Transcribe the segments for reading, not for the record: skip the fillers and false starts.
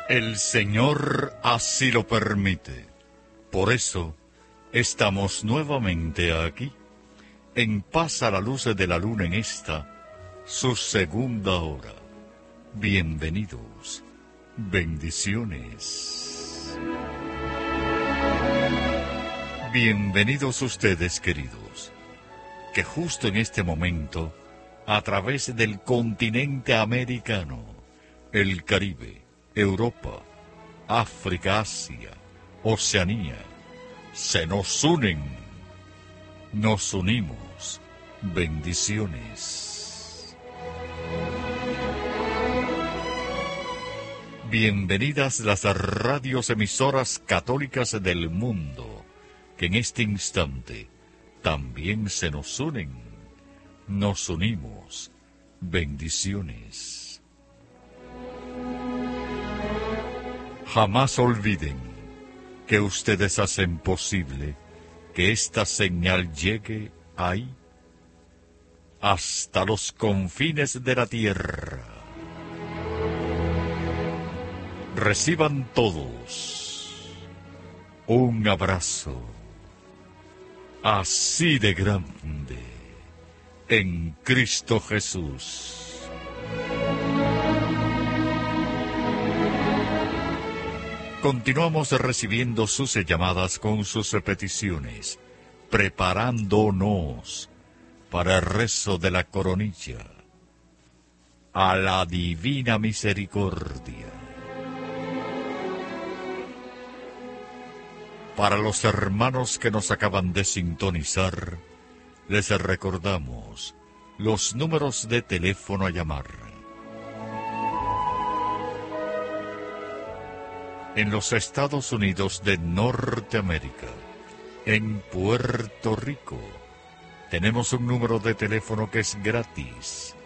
El Señor así lo permite. Por eso estamos nuevamente aquí, en Paz a la Luz de la Luna, en esta, su segunda hora. Bienvenidos. Bendiciones. Bienvenidos ustedes, queridos, que justo en este momento, a través del continente americano, el Caribe, Europa, África, Asia, Oceanía, se nos unen, nos unimos. Bendiciones. Bienvenidas las radios emisoras católicas del mundo, que en este instante también se nos unen, nos unimos. Bendiciones. Jamás olviden que ustedes hacen posible que esta señal llegue ahí, hasta los confines de la tierra. Reciban todos un abrazo así de grande en Cristo Jesús. Continuamos recibiendo sus llamadas con sus peticiones, preparándonos para el rezo de la coronilla a la divina misericordia. Para los hermanos que nos acaban de sintonizar, les recordamos los números de teléfono a llamar. En los Estados Unidos de Norteamérica, en Puerto Rico, tenemos un número de teléfono que es gratis,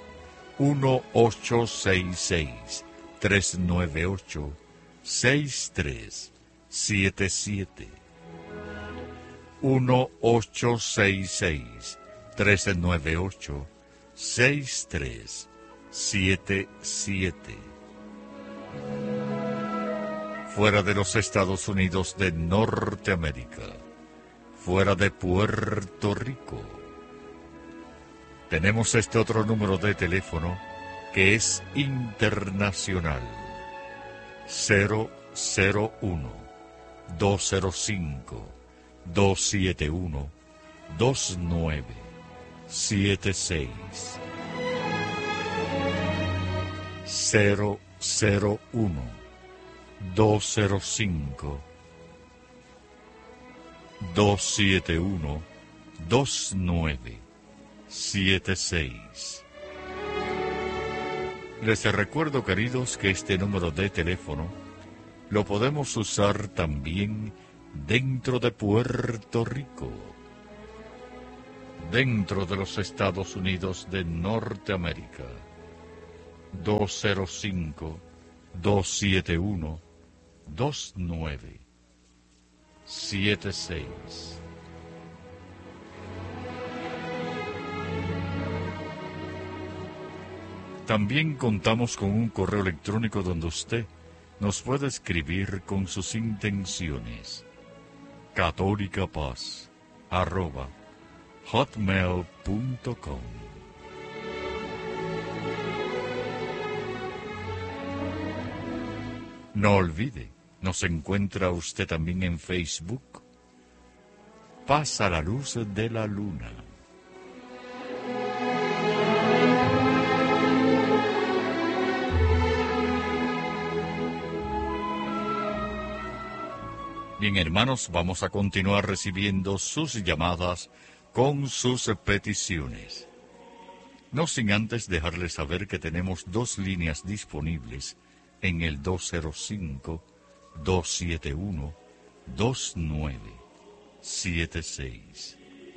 1-866-398-6377. 1-866-398-6377. Fuera de los Estados Unidos de Norteamérica, fuera de Puerto Rico, tenemos este otro número de teléfono que es internacional, 001-205-271-2976. 001-271-2976. Les recuerdo, queridos, que este número de teléfono lo podemos usar también dentro de Puerto Rico, dentro de los Estados Unidos de Norteamérica. 205-271-2976. También contamos con un correo electrónico donde usted nos puede escribir con sus intenciones. catolicapaz@hotmail.com. No olvide, nos encuentra usted también en Facebook. Paz a la Luz de la Luna. Bien, hermanos, vamos a continuar recibiendo sus llamadas con sus peticiones. No sin antes dejarles saber que tenemos dos líneas disponibles en el 205-271-2976.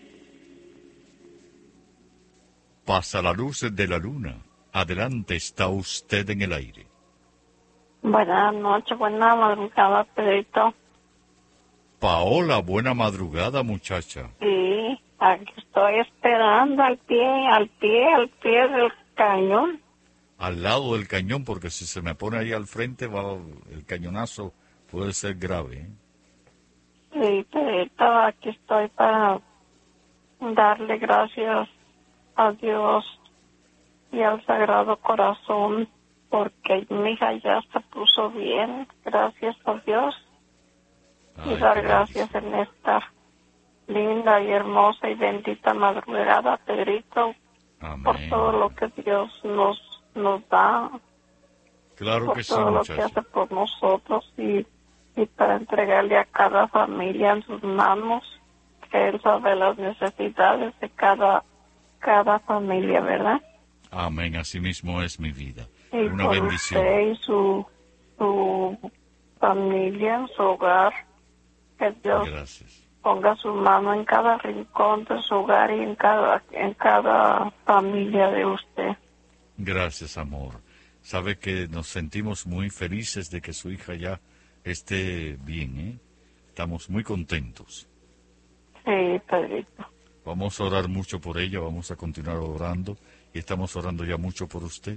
Pasa la luz de la luna. Adelante, está usted en el aire. Buenas noches, buena madrugada, Pedrito. Paola, buena madrugada, muchacha. Sí, aquí estoy esperando al pie del cañón. al lado del cañón, porque si se me pone ahí al frente, el cañonazo puede ser grave, ¿eh? Sí, Pedrito, aquí estoy para darle gracias a Dios y al Sagrado Corazón, porque mi hija ya se puso bien, gracias a Dios, y Ay, dar qué gracias bendición. en esta linda y hermosa y bendita madrugada, Pedrito, por todo lo Amén. que Dios nos da, Claro por que sí, todo lo que muchacha. hace por nosotros y para entregarle a cada familia en sus manos, que Él sabe las necesidades de cada familia, ¿verdad? Amén, así mismo es mi vida. Y Una por bendición. usted y su familia, su hogar, que Dios Gracias. ponga su mano en cada rincón de su hogar y en cada familia de usted. Gracias, amor. Sabe que nos sentimos muy felices de que su hija ya esté bien, ¿eh? Estamos muy contentos. Sí, Pedrito. Vamos a orar mucho por ella, vamos a continuar orando y estamos orando ya mucho por usted.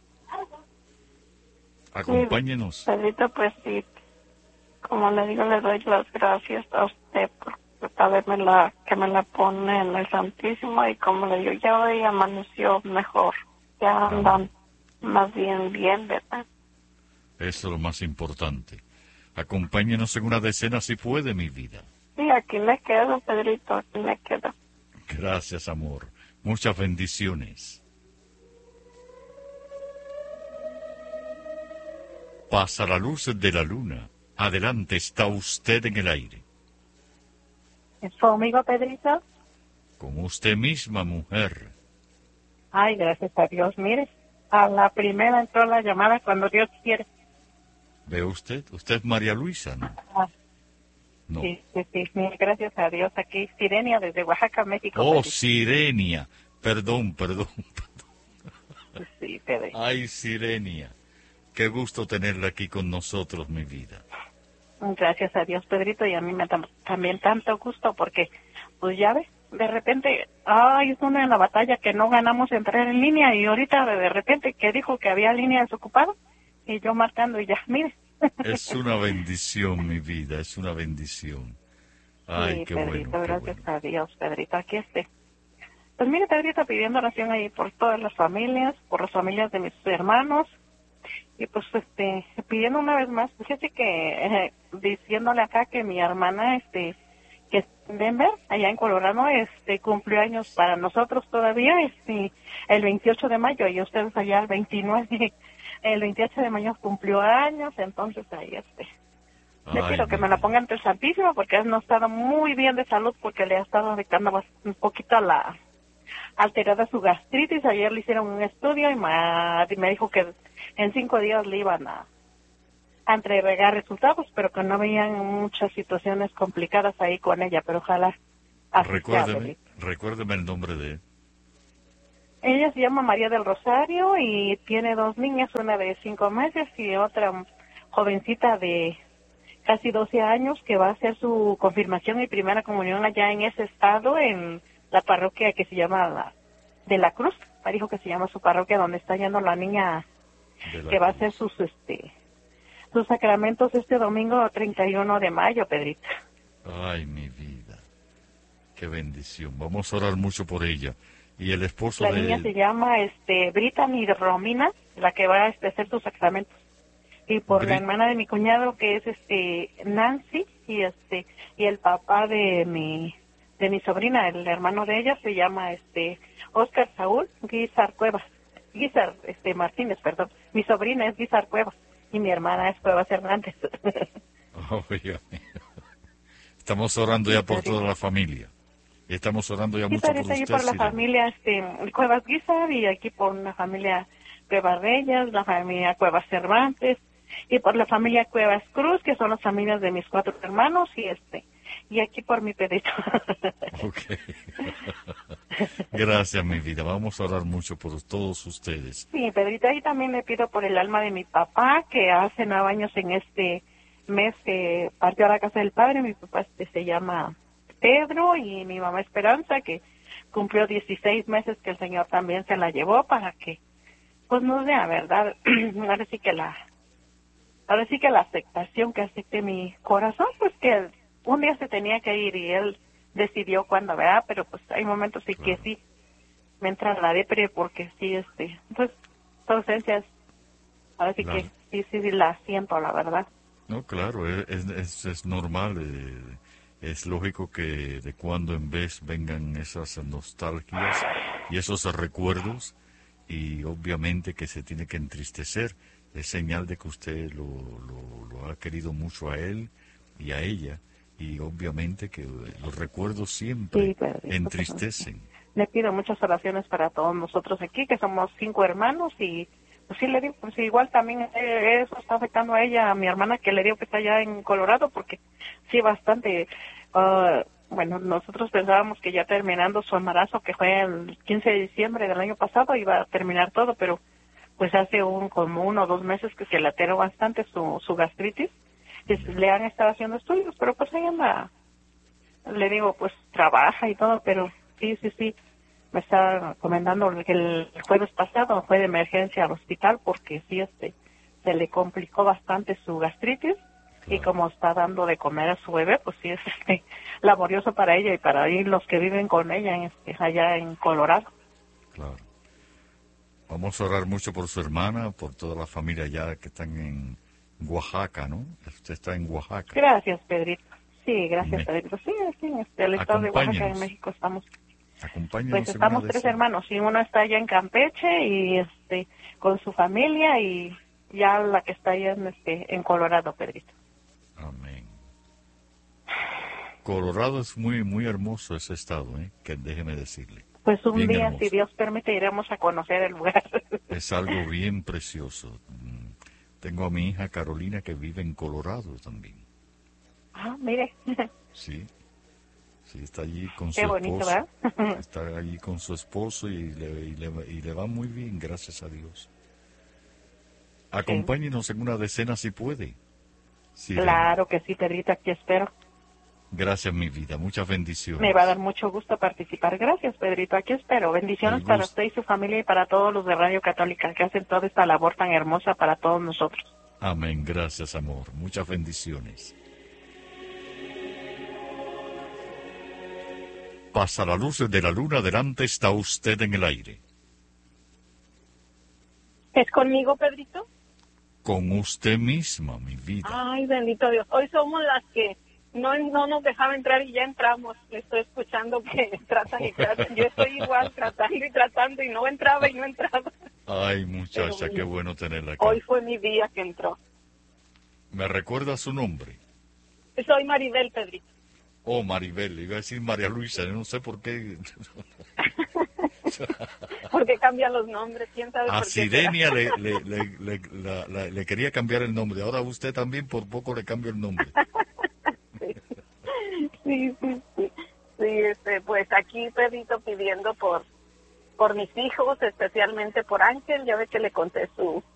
Sí, Acompáñenos. Pedrito, pues sí, como le digo, le doy las gracias a usted por saberme que me la pone en el Santísimo, y como le digo, ya hoy amaneció mejor, ya Amén. andan más bien, ¿verdad? Eso es lo más importante. Acompáñenos en una decena si puede, mi vida. Sí, aquí me quedo, Pedrito, aquí me quedo. Gracias, amor. Muchas bendiciones. Pasa la luz de la luna. Adelante, está usted en el aire. ¿Es su amigo Pedrito? Como usted misma, mujer. Ay, gracias a Dios. Mire, a la primera entró la llamada cuando Dios quiere. ¿Ve usted? Usted es María Luisa, ¿no? Ah, No. sí, mire, gracias a Dios. Aquí, Sirenia, desde Oaxaca, México, Oh, Pedrito. Sirenia. Perdón. Sí, Pedrito. Ay, Sirenia. Qué gusto tenerla aquí con nosotros, mi vida. Gracias a Dios, Pedrito, y a mí me da también tanto gusto porque, pues ya ves, de repente, es una en la batalla que no ganamos entrar en línea, y ahorita de repente que dijo que había línea desocupada y yo marcando y ya, mire. Es una bendición, mi vida, es una bendición. Ay, Sí, qué bueno, Pedrito, qué gracias bueno. a Dios, Pedrito, aquí esté. Pues mire, Pedrito, pidiendo oración ahí por todas las familias, por las familias de mis hermanos, y pues pidiendo una vez más, fíjese que diciéndole acá que mi hermana, que es en Denver, allá en Colorado, cumplió años para nosotros todavía, el 28 de mayo, y ustedes allá el 29, el 28 de mayo cumplió años, entonces ahí le Ay, pido que mi me la vida. ponga ante el Santísimo, porque él no ha estado muy bien de salud, porque le ha estado afectando un poquito a la alterada su gastritis. Ayer le hicieron un estudio y me dijo que en 5 días le iban a entregar resultados, pero que no veían muchas situaciones complicadas ahí con ella, pero ojalá así sea. Recuérdeme el nombre de él. Ella se llama María del Rosario y tiene 2 niñas, una de 5 meses y otra jovencita de casi 12 años, que va a hacer su confirmación y primera comunión allá en ese estado, en la parroquia que se llama de la Cruz. Me dijo que se llama su parroquia, donde está yendo la niña que va a hacer sus sacramentos este domingo 31 de mayo, Pedrito. Ay, mi vida. Qué bendición. Vamos a orar mucho por ella. Y el esposo La niña se llama Brittany Romina, la que va a hacer sus sacramentos. Y por la hermana de mi cuñado, que es Nancy, y el papá de mi sobrina, el hermano de ella, se llama Oscar Saúl Guizar Cuevas. Guizar Martínez, perdón. Mi sobrina es Guizar Cuevas y mi hermana es Cuevas Hernández. Oiga, estamos orando ya por toda la familia. Estamos orando ya mucho por ahí usted, por la Sirena. familia Cuevas Guizar, y aquí por una familia Cuevas Reyes, la familia Cuevas Cervantes, y por la familia Cuevas Cruz, que son las familias de mis 4 hermanos, y aquí por mi Pedrito. Ok. Gracias, mi vida. Vamos a orar mucho por todos ustedes. Sí, Pedrito, ahí también le pido por el alma de mi papá, que hace 9 años en este mes que partió a la casa del padre. Mi papá se llama Pedro, y mi mamá Esperanza, que cumplió 16 meses que el Señor también se la llevó, para que pues no sé, la verdad, ahora sí que la aceptación que acepte mi corazón, pues que un día se tenía que ir y él decidió cuándo, ¿verdad? Pero pues hay momentos sí que Claro. sí me entra la depre porque sí, pues su ausencia es, ahora sí Claro. que sí la siento, la verdad. No, claro, es normal. Es lógico que de cuando en vez vengan esas nostalgias y esos recuerdos y obviamente que se tiene que entristecer. Es señal de que usted lo ha querido mucho a él y a ella y obviamente que los recuerdos siempre Sí, pero entristecen. le pido muchas oraciones para todos nosotros aquí, que somos 5 hermanos y pues sí le digo, pues igual también eso está afectando a ella, a mi hermana, que le digo que está allá en Colorado, porque sí bastante, bueno, nosotros pensábamos que ya terminando su embarazo, que fue el 15 de diciembre del año pasado, iba a terminar todo, pero pues hace como 1 o 2 meses que se le alteró bastante su gastritis, y le han estado haciendo estudios, pero pues ella anda, le digo, pues trabaja y todo, pero sí, me está comentando que el jueves pasado fue de emergencia al hospital porque sí, se le complicó bastante su gastritis y Claro, como está dando de comer a su bebé, pues sí es laborioso para ella y para ahí los que viven con ella allá en Colorado. claro. Vamos a orar mucho por su hermana, por toda la familia ya que están en Oaxaca, ¿no? Usted está en Oaxaca. Gracias, Pedrito. Sí, gracias, Me, Pedrito. Sí, en el estado de Oaxaca, en acompáñenos, México estamos. Pues acompáñenos en una estamos de 3 esas. hermanos y uno está allá en Campeche y con su familia y ya la que está allá en Colorado, Pedrito. Amén. Colorado es muy, muy hermoso ese estado, ¿eh? Que déjeme decirle. Pues un Bien día, si hermoso. Dios permite, iremos a conocer el lugar. Es algo bien precioso. Tengo a mi hija Carolina que vive en Colorado también. Ah, mire, Sí, sí, está allí con qué su bonito, esposo. ¿verdad? Está allí con su esposo y le va muy bien, gracias a Dios. Sí, Acompáñenos en una decena si puede. Sirenia. claro que sí, Pedrito, aquí espero. Gracias, mi vida. Muchas Me va a bendiciones. dar mucho gusto participar. Gracias, Pedrito, aquí espero. El Bendiciones para gusto. usted y su familia y para todos los de Radio Católica que hacen toda esta labor tan hermosa para todos nosotros. Amén. Gracias, amor. Muchas bendiciones. Pasa la luz de la luna, delante está usted en el aire. ¿Es conmigo, Pedrito? Con usted misma, mi vida. Ay, bendito Dios. Hoy somos las que no nos dejaba entrar y ya entramos. Le estoy escuchando que tratan y tratan. Yo estoy igual tratando y no entraba y no entraba. Ay, Pero muchacha, qué bueno tenerla acá. hoy fue mi día que entró. ¿Me recuerda su nombre? Soy Maribel, Pedrito. Oh, Maribel, iba a decir María Luisa, yo no sé por qué. Porque cambian los nombres, quién sabe A por qué será. Sirenia le quería cambiar el nombre, ahora usted también por poco le cambia el nombre. Sí. Sí, pues aquí Pedrito pidiendo por mis hijos, especialmente por Ángel. Ya ve que le conté su